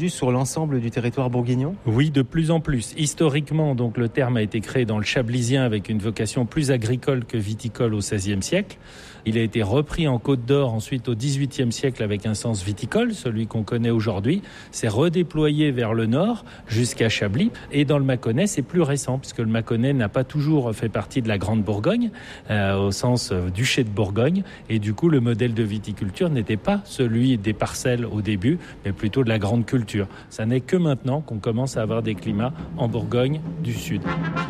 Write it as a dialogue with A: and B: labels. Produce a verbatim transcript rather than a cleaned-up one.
A: Sur l'ensemble du territoire bourguignon ?
B: Oui, de plus en plus. Historiquement, donc, le terme a été créé dans le Chablisien avec une vocation plus agricole que viticole au seizième siècle. Il a été repris en Côte d'Or ensuite au dix-huitième siècle avec un sens viticole, celui qu'on connaît aujourd'hui. C'est redéployé vers le nord jusqu'à Chablis. Et dans le Mâconnais, c'est plus récent puisque le Mâconnais n'a pas toujours fait partie de la Grande Bourgogne, euh, au sens euh, duché de Bourgogne. Et du coup, le modèle de viticulture n'était pas celui des parcelles au début, mais plutôt de la grande culture. Ça n'est que maintenant qu'on commence à avoir des climats en Bourgogne du Sud.